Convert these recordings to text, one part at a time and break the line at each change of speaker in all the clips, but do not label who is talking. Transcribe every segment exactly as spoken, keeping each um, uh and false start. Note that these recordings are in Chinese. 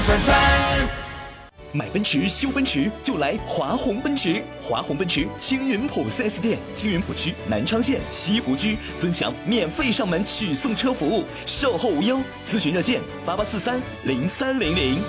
酸酸。
买奔驰修奔驰就来华宏奔驰，华宏奔驰青云浦 四 S 店，青云浦区南昌县西湖区尊享免费上门取送车服务，售后无忧，咨询热线八八四三零三零零。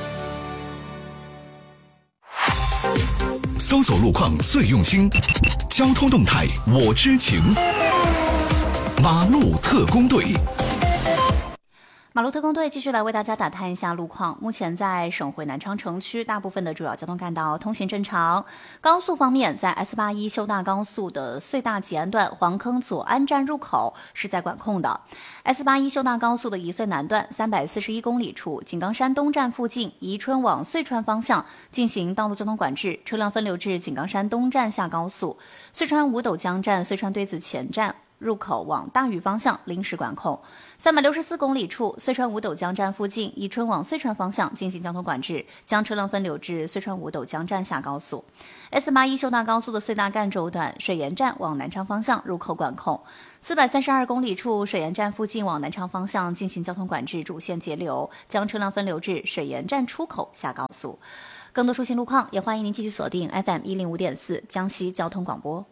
搜索路况最用心，交通动态我知情。马路特工队。
马路特工队继续来为大家打探一下路况。目前在省会南昌城区，大部分的主要交通干道通行正常。高速方面，在 S 八一 修大高速的隧大吉安段黄坑左安站入口是在管控的。S 八一 修大高速的宜穗南段三百四十一公里处，井冈山东站附近，宜春往遂川方向进行道路交通管制，车辆分流至井冈山东站下高速。遂川五斗江站遂川堆子前站入口往大屿方向临时管控。三百六十四公里处，遂川五斗江站附近，宜春往遂川方向进行交通管制，将车辆分流至遂川五斗江站下高速。S 八一 修大高速的隧大干轴段水源站往南昌方向入口管控。四百三十二公里处，水源站附近往南昌方向进行交通管制，主线截流，将车辆分流至水源站出口下高速。更多出行路况，也欢迎您继续锁定 F M 一零五点四江西交通广播。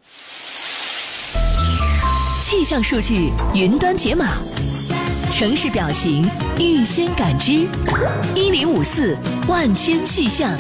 气象数据云端解码，城市表情预先感知，一零五四万千气象。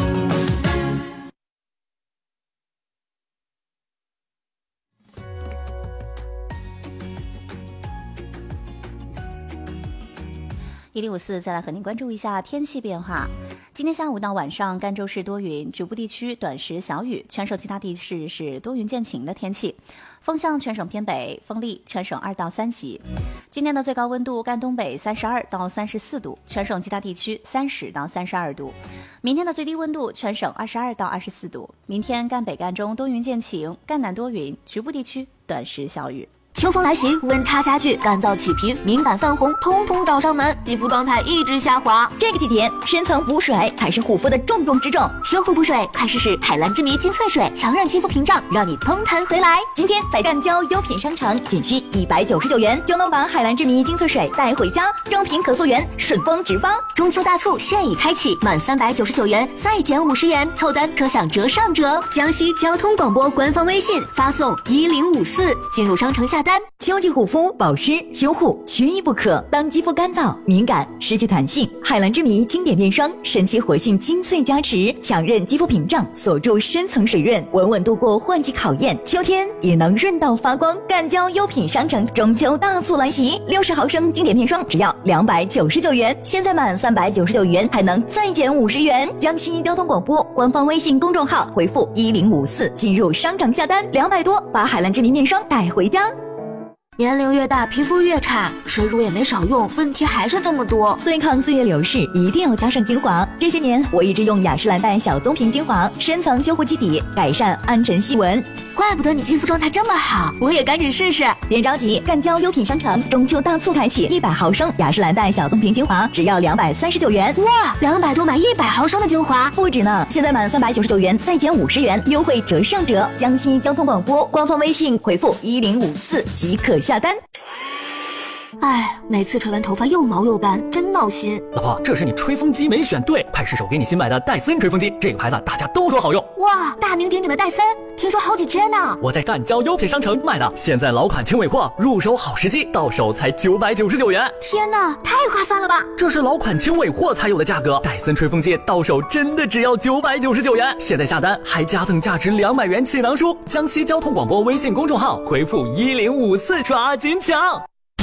一零五四再来和您关注一下天气变化。今天下午到晚上，甘州市多云，局部地区短时小雨，全省其他地市是多云见晴的天气。风向全省偏北，风力全省二到三级。今天的最高温度，甘东北三十二到三十四度，全省其他地区三十到三十二度。明天的最低温度，全省二十二到二十四度。明天赣北赣中多云见晴，赣南多云，局部地区短时小雨。
秋风来袭，温差加剧，干燥起皮、敏感泛红，通通找上门，肌肤状态一直下滑。
这个季节，深层补水才是护肤的重中之重。
修护补水，快试试海蓝之谜精粹水，强韧肌肤屏障，让你蓬弹回来。
今天在赣胶优品商城，仅需一百九十九元就能把海蓝之谜精粹水带回家，正品可溯源，顺丰直发。
中秋大促现已开启，满三百九十九元再减五十元，凑单可享折上折。江西交通广播官方微信发送一零五四，进入商城下单。
秋季护肤保湿修护缺一不可。当肌肤干燥敏感失去弹性，海蓝之谜经典面霜神奇活性精粹加持，强韧肌肤屏障，锁住深层水润，稳稳度过换季考验，秋天也能润到发光。赣胶优品商城中秋大促来袭，六十毫升经典面霜只要两百九十九元，现在满三百九十九元还能再减五十元。江西交通广播官方微信公众号回复一零五四进入商场下单，两百多把海蓝之谜面霜带回家。
年龄越大，皮肤越差，水乳也没少用，问题还是这么多。
对抗岁月流逝，一定要加上精华。这些年，我一直用雅诗兰黛小棕瓶精华，深层修护基底，改善暗沉细纹。
怪不得你肌肤状态这么好，我也赶紧试试。
别着急，赣胶优品商城中秋大促开启，一百毫升雅诗兰黛小棕瓶精华只要两百三十九元。
哇，两百多买一百毫升的精华，
不止呢！现在满三百九十九元再减五十元，优惠折上折。江西交通广播官方微信回复一零五四即可下单。
哎，每次吹完头发又毛又干，真闹心。
老婆，这是你吹风机没选对，派失手给你新买的戴森吹风机，这个牌子大家都说好用。
哇，大名鼎鼎的戴森，听说好几千呢。
我在赣胶优品商城买的，现在老款轻尾货，入手好时机，到手才九百九十九元。
天哪，太划算了吧！
这是老款轻尾货才有的价格，戴森吹风机到手真的只要九百九十九元。现在下单还加赠价值两百元气囊书。江西交通广播微信公众号回复一零五四，抓紧抢。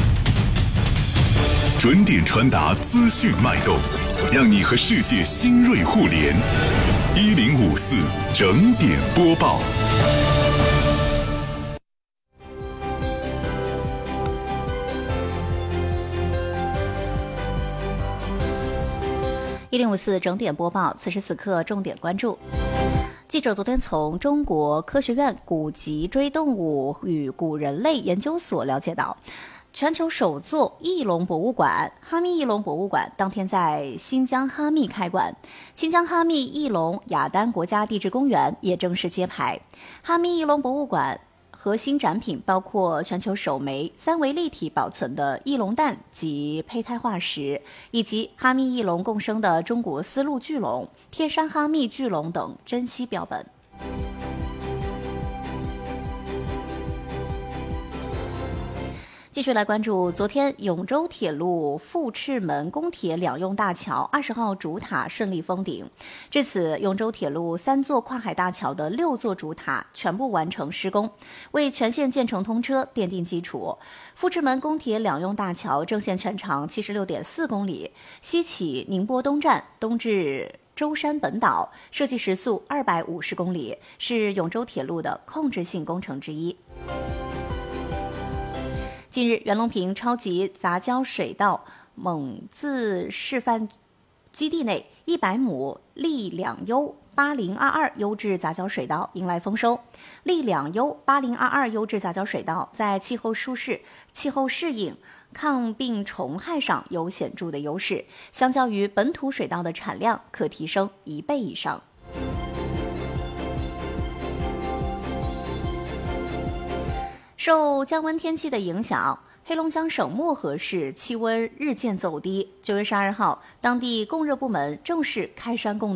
准点传达资讯脉动，让你和世界新锐互联。一零五四整点播报。
一零五四整点播报，此时此刻重点关注。记者昨天从中国科学院古脊椎动物与古人类研究所了解到，全球首座翼龙博物馆哈密翼龙博物馆当天在新疆哈密开馆，新疆哈密翼龙雅丹国家地质公园也正式揭牌。哈密翼龙博物馆核心展品包括全球首枚三维立体保存的翼龙蛋及胚胎化石，以及哈密翼龙共生的中国丝路巨龙、天山哈密巨龙等珍稀标本。继续来关注，昨天永州铁路富赤门公铁两用大桥二十号主塔顺利封顶，至此，永州铁路三座跨海大桥的六座主塔全部完成施工，为全线建成通车奠定基础。富赤门公铁两用大桥正线全长七十六点四公里，西起宁波东站，东至舟山本岛，设计时速二百五十公里，是永州铁路的控制性工程之一。近日，袁隆平超级杂交水稻蒙自示范基地内一百亩利两优八零二二优质杂交水稻迎来丰收。利两优八零二二优质杂交水稻在气候舒适、气候适应、抗病虫害上有显著的优势，相较于本土水稻的产量可提升一倍以上。受降温天气的影响，黑龙江省漠河市气温日渐走低。九月十二号，当地供热部门正式开山供